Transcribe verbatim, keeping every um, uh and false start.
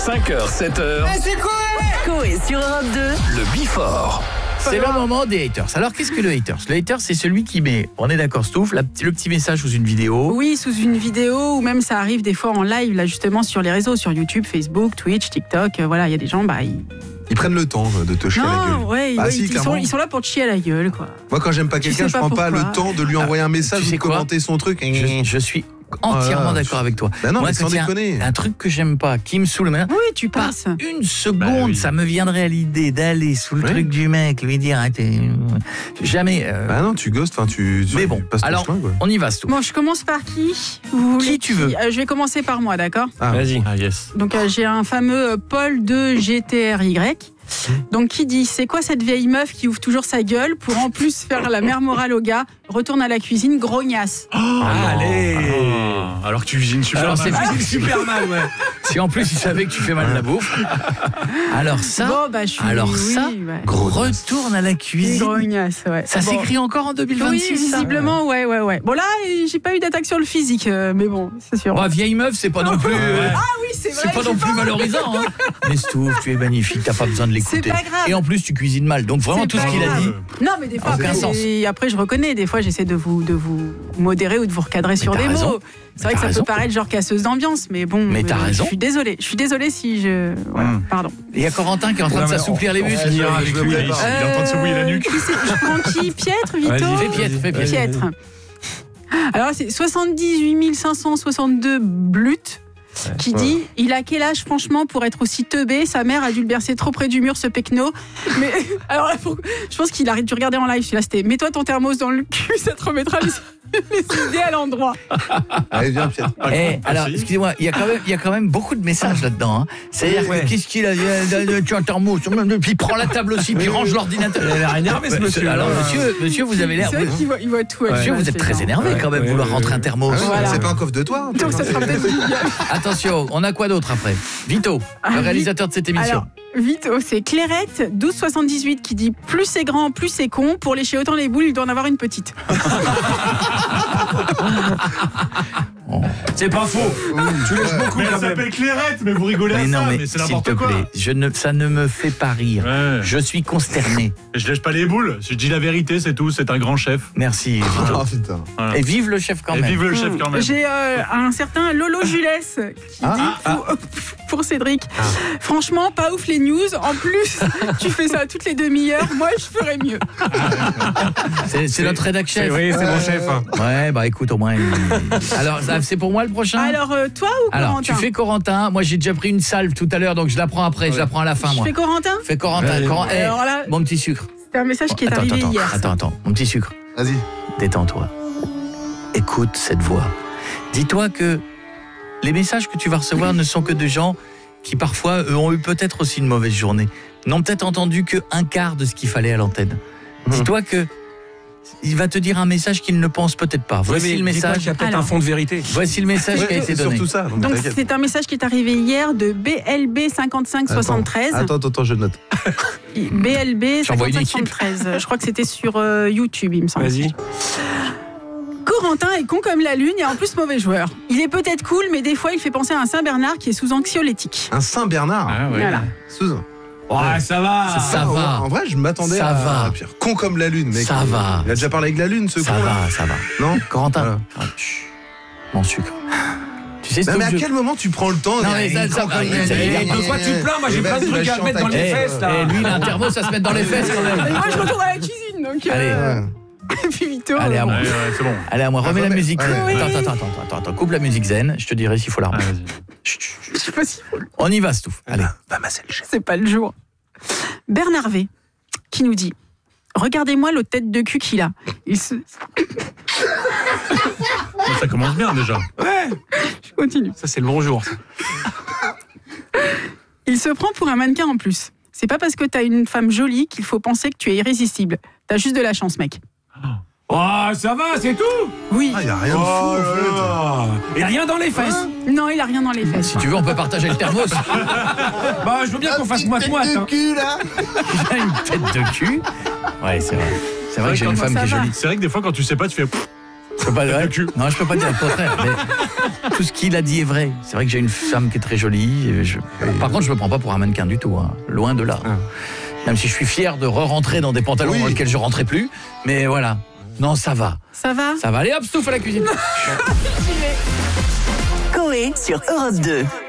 cinq heures, sept heures. Mais c'est quoi? Coé sur Europe deux. Le Before. C'est le moment des haters. Alors, qu'est-ce que le hater? Le hater, c'est celui qui met, on est d'accord, Stouff, la, le petit message sous une vidéo. Oui, sous une vidéo, ou même ça arrive des fois en live, là justement sur les réseaux, sur YouTube, Facebook, Twitch, TikTok. Euh, voilà, il y a des gens, bah ils... Ils prennent le temps de te chier à la gueule. Non, ouais, Ah ouais, si, ils, sont, ils sont là pour te chier à la gueule, quoi. Moi, quand j'aime pas Tu quelqu'un, sais je pas prends pas pourquoi. le temps de lui envoyer un message tu ou sais de quoi commenter son truc. Je, je suis entièrement Ah, d'accord avec toi. Bah non, Moi, mais quand sans il y a déconner. Un, un truc que j'aime pas, qui me saoule, mais Oui, tu pas passes. une seconde, Bah oui. ça me viendrait à l'idée d'aller sous le Oui. truc du mec, lui dire, ah, t'es- jamais. euh, Bah non, tu ghostes, enfin tu, tu Mais bon, passes ton alors, chemin, quoi. on y va, Stouff. Bon, je commence par qui? Vous voulez Qui tu veux Euh, Je vais commencer par moi, d'accord? Ah, Vas-y. Ah yes. Donc euh, j'ai un fameux euh, Paul de G T R Y. Donc qui dit, c'est quoi cette vieille meuf qui ouvre toujours sa gueule pour en plus faire la mère morale au gars, retourne à la cuisine, grognasse. Allez. Ah, alors que tu cuisines super Alors, mal. c'est- Tu cuisines super mal, ouais. Si en plus il savait que tu fais mal la bouffe. Alors ça, Bon, bah, je suis... alors oui, ça, ouais. retourne à la cuisine. Grognasse, ouais. Ça Bon. s'écrit encore en deux mille vingt-six, Oui, ça. visiblement, ouais, ouais, ouais. Bon là, j'ai pas eu d'attaque sur le physique, euh, mais bon, c'est sûr. Bah, vieille meuf, c'est pas non plus. euh, Ah oui, c'est vrai. C'est pas j'ai non plus valorisant. Hein. Mais Stouff, tu es magnifique, t'as pas besoin de l'écouter. C'est pas grave. Et en plus, tu cuisines mal. Donc vraiment, C'est tout ce pas qu'il a grave. dit. Non, mais des fois, Aucun après, sens. et après, je reconnais. Des fois, j'essaie de vous, de vous modérer ou de vous recadrer sur t'as des raison. mots. C'est vrai Mais que ça t'as raison. peut paraître genre casseuse d'ambiance, mais bon. Mais t'as euh, raison. Je suis désolée. Je suis désolée si je. Voilà, Mm. pardon. Il y a Corentin qui est en train de Ouais, mais s'assouplir on- les on muscles. finira avec je lui. me Il est prépare. en train de se mouiller la nuque. Qui c'est- je prends qui? Pietre, Vito? Vas-y, Fais Pietre, fais Pietre. Pietre. Alors, c'est soixante-dix-huit mille cinq cent soixante-deux blut. Qui dit, il a quel âge franchement pour être aussi teubé? Sa mère a dû le bercer trop près du mur, ce pecno. Mais alors là, faut- je pense qu'il a dû regarder en live. Celui-là, c'était mets-toi ton thermos dans le cul, ça te remettra les, les idées à l'endroit. Allez, viens, Pierre. Eh, alors, excusez-moi, il y a quand même, il y a quand même beaucoup de messages là-dedans. Hein. C'est-à-dire Ouais. que qu'est-ce qu'il a, euh, tu as un thermos, puis il prend la table aussi, puis il range l'ordinateur. Il a l'air énervé, ce Ouais, monsieur. Alors, monsieur, monsieur, vous avez l'air. C'est vrai qu'il voit, il voit tout. Monsieur, Ouais, vous êtes c'est très genre. énervé quand même, Ouais, vouloir ouais, rentrer ouais. un thermos. Ah ouais, Voilà. C'est pas un coffre de toi. Donc ça sera peut-être bien. Attention, on a quoi d'autre après? Vito, Ah, le réalisateur de cette émission. Alors, vite, oh, c'est Clairette douze soixante-dix-huit qui dit plus c'est grand, plus c'est con. Pour lécher autant les boules, il doit en avoir une petite. C'est pas faux. Tu laisses beaucoup Mais quand elle même. s'appelle Clairette, mais vous rigolez mais à non, ça, mais, mais c'est s'il n'importe te quoi. plaît, je ne, ça ne me fait pas rire. Ouais. Je suis consterné. Je lèche pas les boules, je dis la vérité, c'est tout, c'est un grand chef. Merci, Vito. Oh putain. Voilà. Et vive le chef quand Et même. vive le chef quand même. J'ai euh, un certain Lolo Jules qui Ah, dit pour, pour Cédric, franchement, pas ouf les news. En plus, tu fais ça toutes les demi-heures. Moi, je ferais mieux. C'est c'est notre rédac chef. Oui, c'est mon chef. hein. Ouais, bah écoute, au moins. il- Alors, ça, c'est pour moi le prochain? Alors, euh, toi ou Alors, Corentin? tu fais Corentin. Moi, j'ai déjà pris une salve tout à l'heure, donc je la prends après. Je la prends à la fin, Je moi. fais Corentin? Fais Corentin. Allez. Coren- eh, Alors là, mon petit sucre. c'est un message qui est attends, arrivé attends, hier. ça. attends, attends. Mon petit sucre. Vas-y. Détends-toi. Écoute cette voix. Dis-toi que les messages que tu vas recevoir ne sont que de gens qui parfois eux, ont eu peut-être aussi une mauvaise journée, n'ont peut-être entendu que un quart de ce qu'il fallait à l'antenne. Dis-toi que il va te dire un message qu'il ne pense peut-être pas. Voici Ouais, mais le dis-toi message. qu'il y a peut-être Alors. un fond de vérité. Voici le message qui a Ouais, été c'est donné. surtout ça. Donc, Donc, t'inquiète. c'est un message qui est arrivé hier de B L B cinquante-cinq soixante-treize. Attends, attends, attends, je note. B L B J'envoie une cinquante-cinq équipe. soixante-treize. Je crois que c'était sur euh, YouTube, il me semble. Vas-y. Corentin est con comme la lune et en plus mauvais joueur. Il est peut-être cool, mais des fois il fait penser à un Saint-Bernard qui est sous anxiolytique. Un Saint-Bernard. Ah, ouais. Voilà. Sous. Ouais, ça va. Ça Ah, va. En vrai, je m'attendais Ça à va. Pierre. Con comme la lune, mec. Ça va. Il a déjà parlé avec la lune, ce Ça con. là. va, ça va. Non. Corentin, ah, chut, mon sucre. Tu sais ce Non, que mais à je- quel moment tu prends le temps Non, mais ça, ça, Eh, de quoi tu te plains? Moi, j'ai plein de trucs à mettre dans les fesses, là. Eh, lui, il a un thermos à se mettre dans les fesses quand Et même. moi je retourne à la cuisine donc. Allez. euh, Ouais. Et puis Vito. Allez, à euh, moi. Ouais, ouais, c'est bon. Allez, à moi, remets Ah, la remets- musique. ouais. Attends, attends, attends, attends, attends, coupe la musique zen, je te dirai s'il faut la Ah, remettre. vas-y. Chut, chut, chut. Je sais pas si On y va, Stouff. Allez. Va masser le chef. c'est pas le jour. Bernard V qui nous dit regardez-moi l'autre tête de cul qu'il a. Il se... Ça commence bien déjà. Je continue. Ça, c'est le bonjour. Il se prend pour un mannequin en plus. C'est pas parce que t'as une femme jolie qu'il faut penser que tu es irrésistible. T'as juste de la chance, mec. Oh, ça va, c'est tout. Oui. Ah, il a rien de fou, en fait. Oh, et rien dans les fesses. Non, il a rien dans les fesses. Si tu veux, on peut partager le thermos. Bah, je veux bien qu'on fasse moite-moite. Tête hein. de cul, là. Il a une tête de cul. Ouais, c'est vrai. C'est vrai que j'ai une comment femme ça qui est va jolie. C'est vrai que des fois, quand tu sais pas, tu fais. Je peux pas, ouais, non, je peux pas dire le contraire. Mais tout ce qu'il a dit est vrai. C'est vrai que j'ai une femme qui est très jolie. Et je... Par contre, je me prends pas pour un mannequin du tout. Hein. Loin de là. Ah. Même si je suis fier de re-rentrer dans des pantalons oui. dans lesquels je rentrais plus. Mais voilà. Non, ça va. Ça va. Ça va. Allez hop, Stouff à la cuisine. Coé sur Europe deux.